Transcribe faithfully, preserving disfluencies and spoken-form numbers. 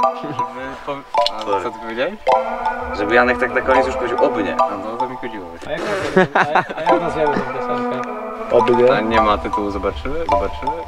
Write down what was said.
A co ty powiedziałeś? Żeby Janek tak na koniec już powiedział oby nie. A no to mi chodziło. A jak, a jak nazwiemy tę piosenkę? Oby A nie. nie ma tytułu, zobaczymy? Zobaczymy?